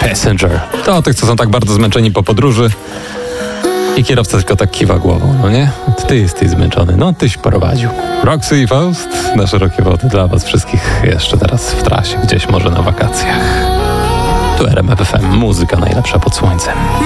Passenger. To o tych, co są tak bardzo zmęczeni po podróży i kierowca tylko tak kiwa głową, no nie? Ty jesteś zmęczony, no tyś prowadził. Roxy i Faust na szerokie wody dla was wszystkich jeszcze teraz w trasie, gdzieś może na wakacjach. Tu RMF FM, muzyka najlepsza pod słońcem.